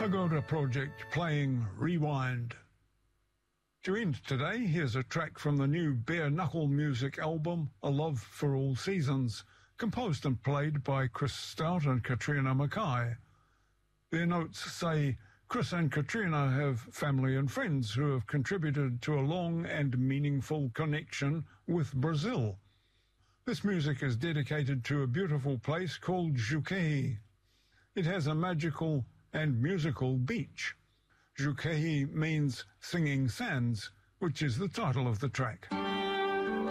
Pagoda Project playing Rewind. To end today, here's a track from the new Bare Knuckle Music album, A Love for All Seasons, composed and played by Chris Stout and Katrina Mackay. Their notes say Chris and Katrina have family and friends who have contributed to a long and meaningful connection with Brazil. This music is dedicated to a beautiful place called Juqueí. It has a magical and musical beach. Juqueí means singing sands, which is the title of the track.